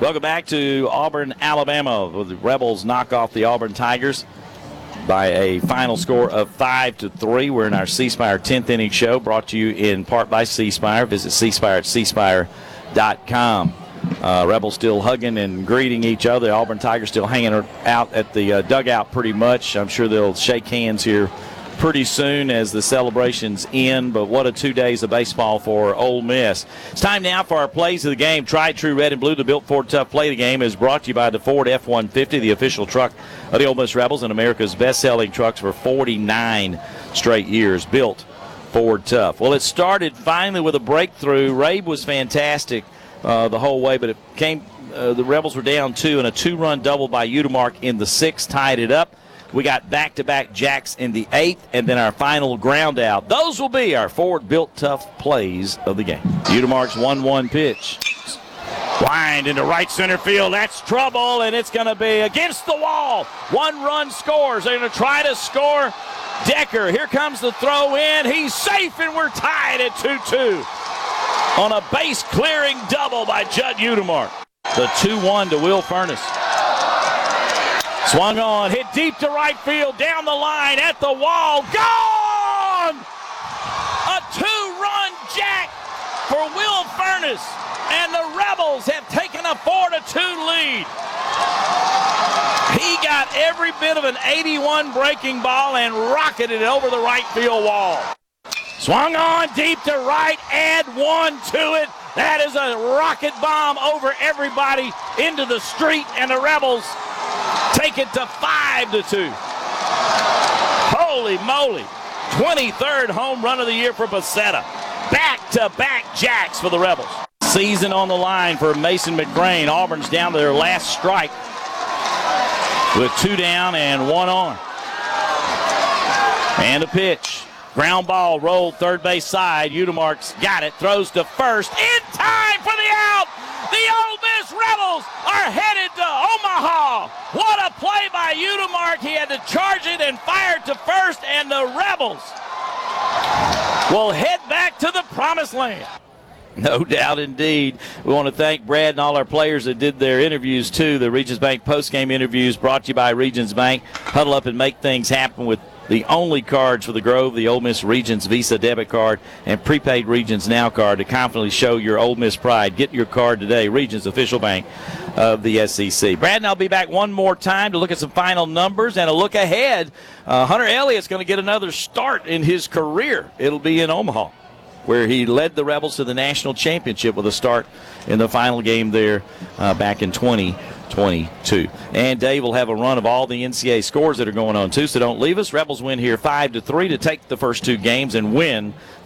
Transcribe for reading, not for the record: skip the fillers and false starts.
Welcome back to Auburn, Alabama, where the Rebels knock off the Auburn Tigers by a final score of 5-3. We're in our C Spire 10th inning show, brought to you in part by C Spire. Visit C Spire at cspire.com. Rebels still hugging and greeting each other. The Auburn Tigers still hanging out at the dugout pretty much. I'm sure they'll shake hands here pretty soon as the celebrations end, but what a 2 days of baseball for Ole Miss. It's time now for our plays of the game. Tried True Red and Blue, the Built Ford Tough play of the game is brought to you by the Ford F-150, the official truck of the Ole Miss Rebels and America's best-selling trucks for 49 straight years. Built Ford Tough. Well, it started finally with a breakthrough. Rabe was fantastic the whole way, but it came. The Rebels were down 2, and a 2-run double by Udemark in the 6th tied it up. We got back-to-back jacks in the 8th, and then our final ground out. Those will be our Ford Built Tough plays of the game. Udemark's 1-1 pitch. Wind into right center field. That's trouble, and it's going to be against the wall. 1 run scores. They're going to try to score. Decker, here comes the throw in. He's safe, and we're tied at 2-2 on a base-clearing double by Judd Udemark. The 2-1 to Will Furnace. Swung on, hit deep to right field, down the line, at the wall, gone! A 2-run jack for Will Furnace, and the Rebels have taken a 4-2 lead. He got every bit of an 81 breaking ball and rocketed it over the right field wall. Swung on, deep to right, add 1 to it. That is a rocket bomb over everybody into the street, and the Rebels take it to 5-2. Holy moly. 23rd home run of the year for Becerra. Back-to-back jacks for the Rebels. Season on the line for Mason McGrain. Auburn's down to their last strike with 2 down and 1 on. And a pitch. Ground ball rolled third base side. Udemark's got it. Throws to first. In time for the out. The Ole Miss Rebels are headed to Omaha. What a play by Udemark. He had to charge it and fire it to first, and the Rebels will head back to the promised land. No doubt indeed. We want to thank Brad and all our players that did their interviews too. The Regions Bank postgame interviews brought to you by Regions Bank. Huddle up and make things happen with the only cards for the Grove, the Ole Miss Regions Visa debit card and prepaid Regions Now card to confidently show your Ole Miss pride. Get your card today. Regions, official bank of the SEC. Brad and I'll be back one more time to look at some final numbers and a look ahead. Hunter Elliott's going to get another start in his career. It'll be in Omaha, where he led the Rebels to the national championship with a start in the final game there back in 2022. And Dave will have a run of all the NCAA scores that are going on too, so don't leave us. Rebels win here 5-3 to take the first 2 games and win